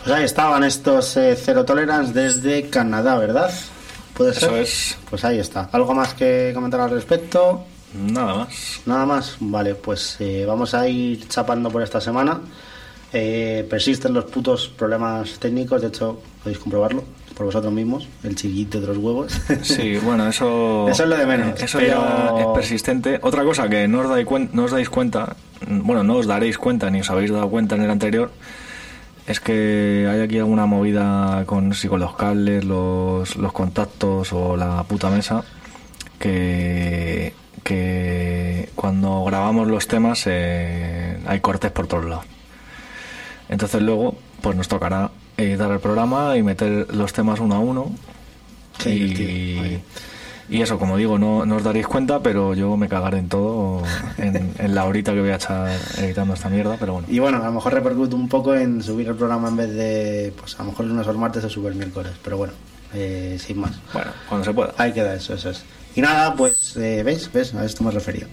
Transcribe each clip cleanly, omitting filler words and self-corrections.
Pues ahí estaban estos Zero Tolerance desde Canadá, ¿verdad? ¿Puede ser? Eso es. Pues ahí está. ¿Algo más que comentar al respecto? Nada más. Nada más. Vale, pues vamos a ir chapando por esta semana. Persisten los putos problemas técnicos, de hecho podéis comprobarlo por vosotros mismos, el chiquito de los huevos. Sí, bueno, eso es lo de menos. Eso pero... ya es persistente. Otra cosa que no os dais cuenta, bueno, no os daréis cuenta ni os habéis dado cuenta en el anterior, es que hay aquí alguna movida con los cables, los contactos o la puta mesa que cuando grabamos los temas hay cortes por todos lados. Entonces luego pues nos tocará editar el programa y meter los temas uno a uno. Sí, y eso, como digo, no os daréis cuenta, pero yo me cagaré en todo en la horita que voy a echar editando esta mierda, pero bueno. Y bueno, a lo mejor repercute un poco en subir el programa en vez de, pues a lo mejor lunes o el martes o subir el miércoles, pero bueno, sin más. Bueno, cuando se pueda. Ahí queda eso es. Y nada, pues, ¿ves? A esto me refería.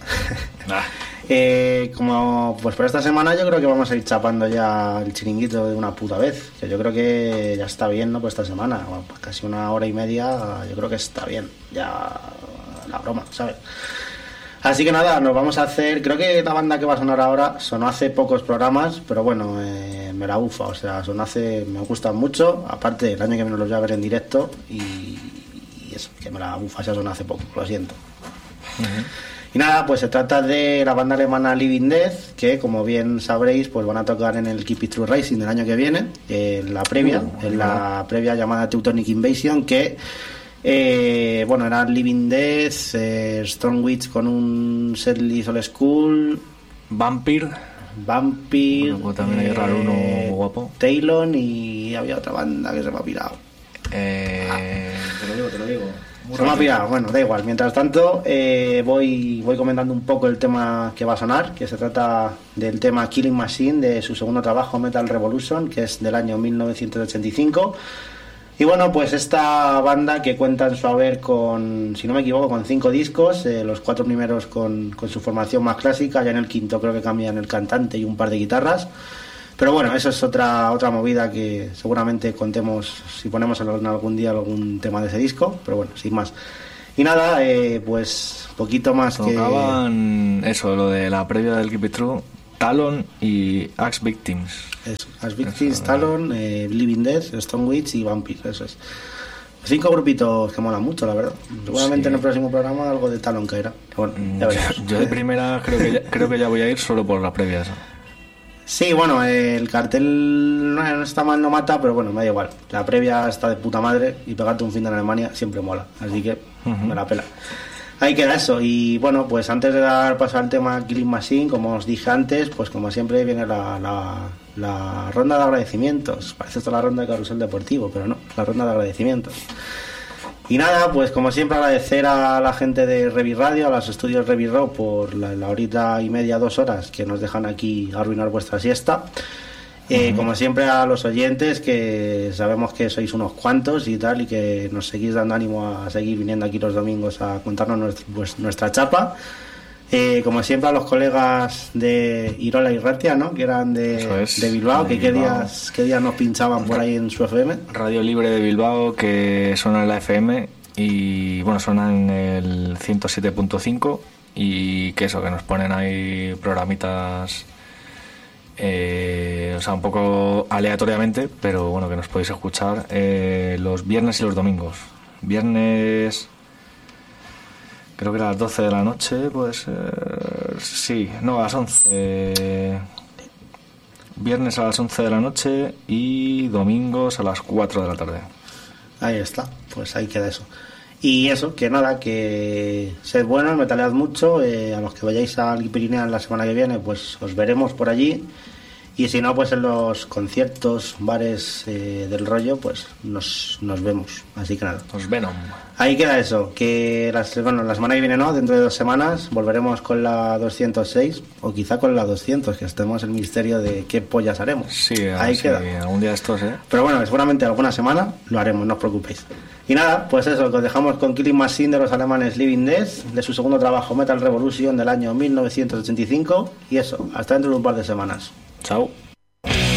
Como pues por esta semana yo creo que vamos a ir chapando ya el chiringuito de una puta vez, que yo creo que ya está bien, ¿no? Por esta semana, bueno, pues casi una hora y media, yo creo que está bien, ya la broma, ¿sabes? Así que nada, nos vamos a hacer, creo que la banda que va a sonar ahora sonó hace pocos programas, pero bueno, me la ufa, o sea, me gustan mucho, aparte el año que viene los voy a ver en directo y eso, que me la ufa, ya sonó hace poco, lo siento. Uh-huh. Y nada, pues se trata de la banda alemana Living Death, que como bien sabréis, pues van a tocar en el Keep It True Racing del año que viene, en la previa llamada Teutonic Invasion, que bueno, era Living Death, Stormwitch con un setlist old school, Vampire, bueno, también hay raro uno guapo, Talon, y había otra banda que se me ha pirado. Te lo digo. Se me ha pirado, bueno, da igual. Mientras tanto, voy comentando un poco el tema que va a sonar, que se trata del tema Killing Machine de su segundo trabajo Metal Revolution, que es del año 1985. Y bueno, pues esta banda que cuenta en su haber con, si no me equivoco, con 5 discos, los 4 primeros con su formación más clásica, ya en el quinto creo que cambian el cantante y un par de guitarras. Pero bueno, eso es otra movida que seguramente contemos si ponemos algún día algún tema de ese disco, pero bueno, sin más. Y nada, pues poquito más tocaban que... eso, lo de la previa del Keep It True, Talon y Axe Victims. Eso, Axe Victims, eso, Talon, Living Death, Stormwitch y Vampire, eso es. 5 grupitos que molan mucho, la verdad. Seguramente sí. En el próximo programa algo de Talon caerá. Bueno, ya veremos. Yo de primera creo que ya voy a ir solo por la previa esa. Sí, bueno, el cartel no está mal, no mata, pero bueno, me da igual. La previa está de puta madre y pegarte un fin de en Alemania siempre mola, así que me la pela. Ahí queda eso. Y bueno, pues antes de dar paso al tema Killing Machine, como os dije antes, pues como siempre viene la ronda de agradecimientos. Parece esto la ronda de carrusel deportivo, pero no, la ronda de agradecimientos. Y nada, pues como siempre agradecer a la gente de Revi Radio, a los estudios Revi Rock por la horita y media, 2 horas que nos dejan aquí arruinar vuestra siesta. Como siempre a los oyentes, que sabemos que sois unos cuantos y tal, y que nos seguís dando ánimo a seguir viniendo aquí los domingos a contarnos nuestra chapa. Como siempre a los colegas de Irola y Ratia, ¿no? Que eran de Bilbao, que qué días nos pinchaban por ahí en su FM. Radio Libre de Bilbao, que suena en la FM y bueno, suena en el 107.5 y que eso, que nos ponen ahí programitas o sea, un poco aleatoriamente, pero bueno, que nos podéis escuchar los viernes y los domingos. Viernes creo que a las 12 de la noche, puede ser... Sí, no, a las 11. Viernes a las 11 de la noche y domingos a las 4 de la tarde. Ahí está, pues ahí queda eso. Y eso, que nada, que sed buenos, metalead mucho. A los que vayáis al Pirineo la semana que viene, pues os veremos por allí. Y si no, pues en los conciertos, bares del rollo, pues nos vemos. Así que nada. Nos Venom. Ahí queda eso, que la semana que viene no, dentro de 2 semanas volveremos con la 206 o quizá con la 200, que estemos el misterio de qué pollas haremos. Sí, ahí queda. Algún día estos, Pero bueno, seguramente alguna semana lo haremos, no os preocupéis. Y nada, pues eso, que os dejamos con Killing Machine de los alemanes Living Death, de su segundo trabajo Metal Revolution del año 1985. Y eso, hasta dentro de un par de semanas. Chao.